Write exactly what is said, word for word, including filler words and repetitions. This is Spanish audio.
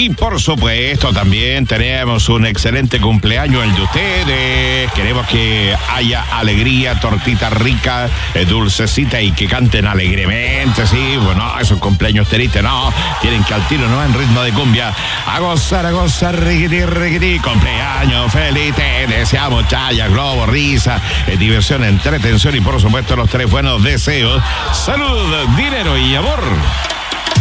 Y por supuesto también tenemos un excelente cumpleaños el de ustedes. Queremos que haya alegría, tortita rica, eh, dulcecita y que canten alegremente, sí. Bueno, esos cumpleaños tristes, no. Tienen que al tiro, ¿no? En ritmo de cumbia. A gozar, a gozar, riquití, riquití. Cumpleaños feliz, te deseamos chaya, globo, risa, eh, diversión, entretención y por supuesto los tres buenos deseos. Salud, dinero y amor.